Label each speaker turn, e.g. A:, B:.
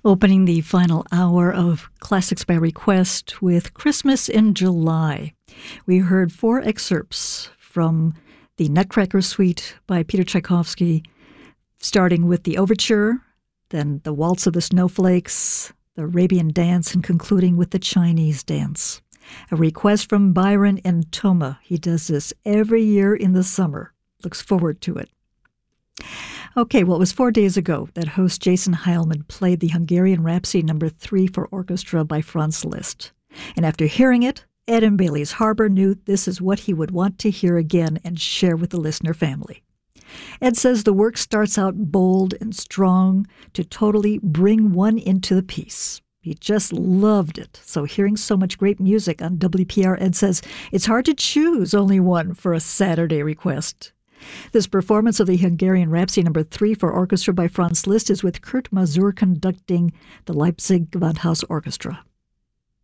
A: Opening the final hour of Classics by Request with Christmas in July. We heard 4 excerpts from the Nutcracker Suite by Peter Tchaikovsky, starting with the Overture, then the Waltz of the Snowflakes, the Arabian Dance, and concluding with the Chinese Dance. A request from Byron in Toma. He does this every year in the summer. Looks forward to it. Okay, well, it was 4 days ago that host Jason Heilman played the Hungarian Rhapsody No. 3 for orchestra by Franz Liszt. And after hearing it, Ed and Bailey's Harbor knew this is what he would want to hear again and share with the listener family. Ed says the work starts out bold and strong to totally bring one into the piece. He just loved it. So hearing so much great music on WPR, Ed says it's hard to choose only one for a Saturday request. This performance of the Hungarian Rhapsody No. 3 for orchestra by Franz Liszt is with Kurt Masur conducting the Leipzig Gewandhaus Orchestra.